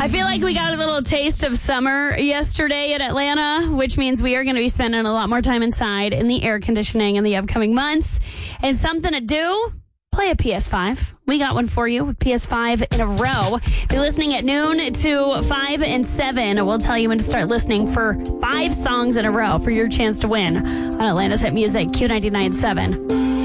I feel like we got a little taste of summer yesterday in Atlanta, which means we are going to be spending a lot more time inside in the air conditioning in the upcoming months. And something to do, play a PS5. We got one for you, PS5 in a row. Be listening at noon to 5 and 7. We'll tell you when to start listening for 5 songs in a row for your chance to win on Atlanta's Hit Music, Q99.7.